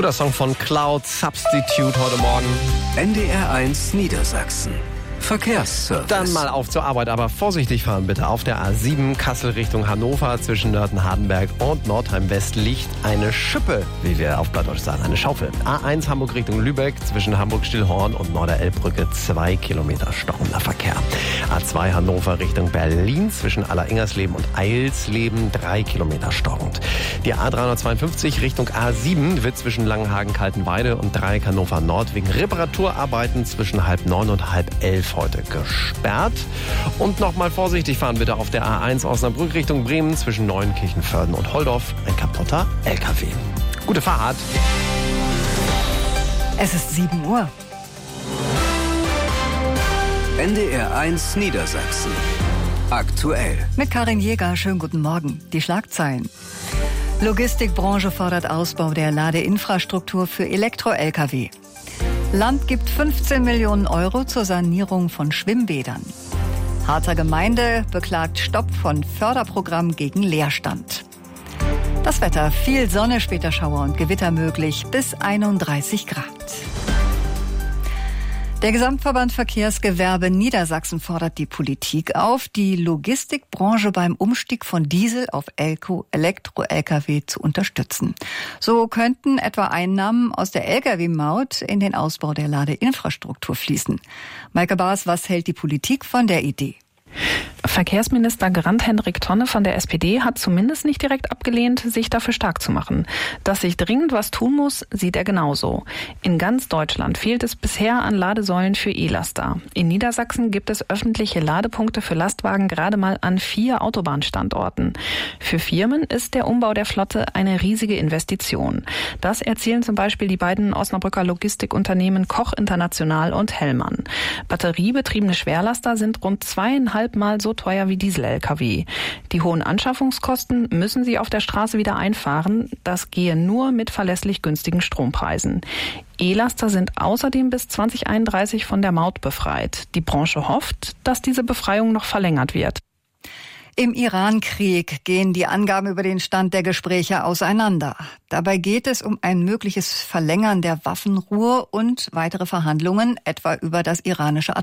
Guter Song von Cloud Substitute heute Morgen. NDR1 Niedersachsen. Verkehrsservice. Dann mal auf zur Arbeit, aber vorsichtig fahren bitte. Auf der A7 Kassel Richtung Hannover zwischen Nörten-Hardenberg und Nordheim-West liegt eine Schippe, wie wir auf Plattdeutsch sagen, eine Schaufel. A1 Hamburg Richtung Lübeck zwischen Hamburg-Stillhorn und Norderelbbrücke 2 Kilometer stockender Verkehr. A2 Hannover Richtung Berlin zwischen Alleringers-Leben und Eilsleben 3 Kilometer stockend. Die A352 Richtung A7 wird zwischen Langenhagen-Kaltenweide und Dreieck Hannover Nord wegen Reparaturarbeiten zwischen 10:30 und 10:30 heute gesperrt. Und nochmal vorsichtig fahren bitte auf der A1 Osnabrück Richtung Bremen zwischen Neuenkirchen-Vörden und Holdorf. Ein kaputter LKW. Gute Fahrt. Es ist 7 Uhr. NDR1 Niedersachsen. Aktuell. Mit Karin Jäger, schönen guten Morgen. Die Schlagzeilen. Logistikbranche fordert Ausbau der Ladeinfrastruktur für Elektro-Lkw. Land gibt 15 Millionen Euro zur Sanierung von Schwimmbädern. Harzer Gemeinde beklagt Stopp von Förderprogramm gegen Leerstand. Das Wetter, viel Sonne, später Schauer und Gewitter möglich, bis 31 Grad. Der Gesamtverband Verkehrsgewerbe Niedersachsen fordert die Politik auf, die Logistikbranche beim Umstieg von Diesel auf Elektro-Lkw zu unterstützen. So könnten etwa Einnahmen aus der Lkw-Maut in den Ausbau der Ladeinfrastruktur fließen. Maike Baas, was hält die Politik von der Idee? Verkehrsminister Grant-Hendrik Tonne von der SPD hat zumindest nicht direkt abgelehnt, sich dafür stark zu machen. Dass sich dringend was tun muss, sieht er genauso. In ganz Deutschland fehlt es bisher an Ladesäulen für E-Laster. In Niedersachsen gibt es öffentliche Ladepunkte für Lastwagen gerade mal an 4 Autobahnstandorten. Für Firmen ist der Umbau der Flotte eine riesige Investition. Das erzählen zum Beispiel die beiden Osnabrücker Logistikunternehmen Koch International und Hellmann. Batteriebetriebene Schwerlaster sind rund 2,5 Mal so teuer wie Diesel-Lkw. Die hohen Anschaffungskosten müssen sie auf der Straße wieder einfahren. Das gehe nur mit verlässlich günstigen Strompreisen. E-Laster sind außerdem bis 2031 von der Maut befreit. Die Branche hofft, dass diese Befreiung noch verlängert wird. Im Iran-Krieg gehen die Angaben über den Stand der Gespräche auseinander. Dabei geht es um ein mögliches Verlängern der Waffenruhe und weitere Verhandlungen, etwa über das iranische